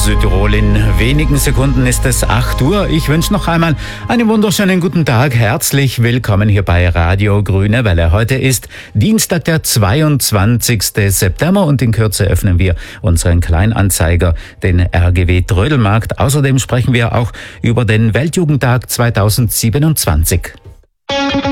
Südtirol. In wenigen Sekunden ist es 8 Uhr. Ich wünsche noch einmal einen wunderschönen guten Tag. Herzlich willkommen hier bei Radio Grüne Welle. Heute ist Dienstag, der 22. September und in Kürze öffnen wir unseren Kleinanzeiger, den RGW Trödelmarkt. Außerdem sprechen wir auch über den Weltjugendtag 2027.